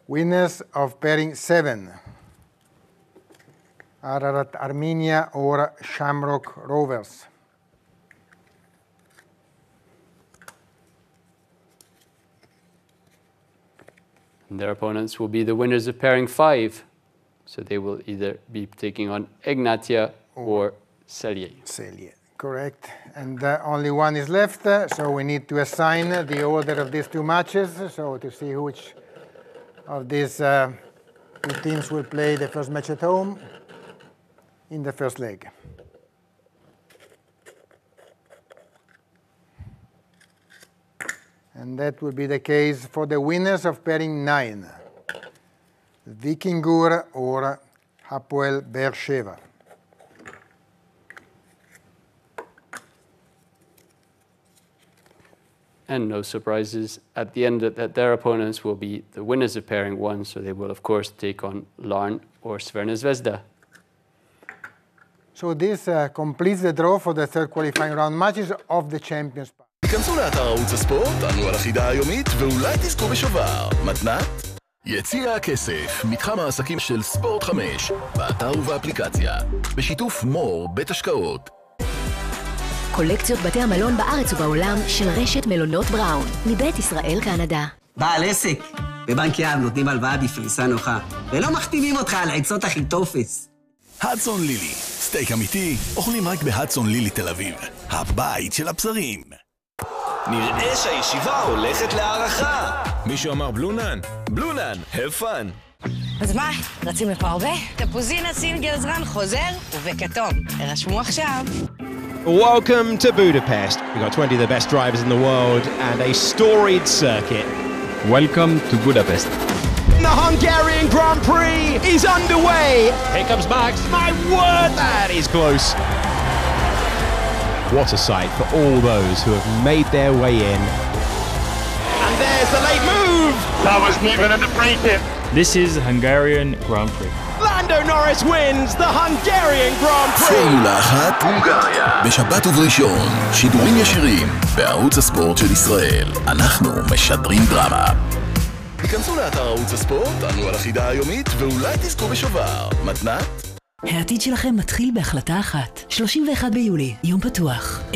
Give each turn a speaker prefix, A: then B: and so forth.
A: Winners of pairing 7. Ararat Armenia or Shamrock Rovers.
B: And their opponents will be the winners of pairing 5. So they will either be taking on Egnatia or Celje.
A: Celje, correct. And only one is left, so we need to assign the order of these two matches, so to see which of these two teams will play the first match at home in the first leg. And that will be the case for the winners of pairing 9. Vikingur or Hapoel Beersheva.
B: And no surprises at the end that their opponents will be the winners of pairing 1, so they will of course take on Larn or Crvena Zvezda.
A: So this completes the draw for the third qualifying round matches of the Champions.
C: היכנסו לאתר ערוץ הספורט, ענו על החידה היומית ואולי תזכו בשובר. מתנת? יציע הכסף, מתחם העסקים של ספורט 5, באתר ובאפליקציה, בשיתוף מור בית השקעות.
D: קולקציות בתי המלון בארץ ובעולם של רשת מלונות בראון, מבית ישראל קנדה.
E: בעל עסק, בבנק ים נותנים הלוואה בפריסה נוחה, ולא מחתימים אותך על עצות הכי טופס.
C: הדסון לילי, סטייק אמיתי, אוכלים רק בהדסון לילי תל אביב, הבית של הבשרים.
F: נראה שהישיבה הולכת להערכה. מישהו אמר בלונן? בלונן, have fun.
G: אז מה, רצים לפה הרבה? תפוזינה סינגל זרן חוזר ובכתום. הרשמו עכשיו.
H: Welcome to Budapest. We've got 20 of the best drivers in the world and a storied circuit.
I: Welcome to Budapest.
H: The Hungarian Grand Prix is underway. Here comes Max. My word, that is close. What a sight for all those who have made their way in. And there's the late move.
J: That was moving at the pre-tip.
I: This is Hungarian Grand Prix.
H: Lando Norris wins the Hungarian Grand Prix.
C: פורמולה 1 הונגריה, בשבת ובראשון, שידורים ישירים בערוץ הספורט של ישראל. אנחנו משדרים דרמה. היכנסו לאתר ערוץ הספורט, ענו על החידה היומית ואולי תזכו בשובר. מתנת?
D: העתיד שלכם מתחיל בהחלטה אחת. 31 ביולי, יום פתוח.